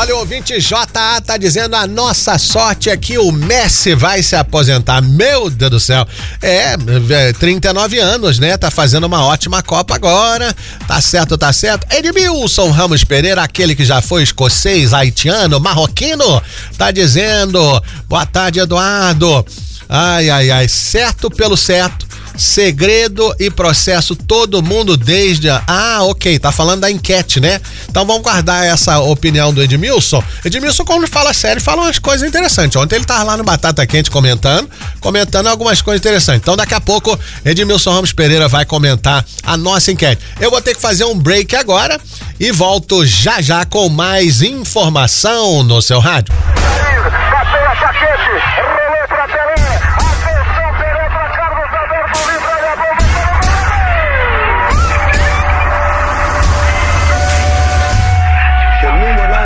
Olha, o ouvinte JA tá dizendo: a nossa sorte é que o Messi vai se aposentar. Meu Deus do céu. 39 anos, né? Tá fazendo uma ótima Copa agora. Tá certo, tá certo. Edmilson Ramos Pereira, aquele que já foi escocês, haitiano, marroquino, tá dizendo: boa tarde, Eduardo. Ai, certo pelo certo. Segredo e processo, todo mundo desde ok, tá falando da enquete, né? Então vamos guardar essa opinião do Edmilson. Edmilson, quando fala sério, fala umas coisas interessantes. Ontem ele tava lá no Batata Quente comentando algumas coisas interessantes. Então daqui a pouco Edmilson Ramos Pereira vai comentar a nossa enquete. Eu vou ter que fazer um break agora e volto já com mais informação no seu rádio.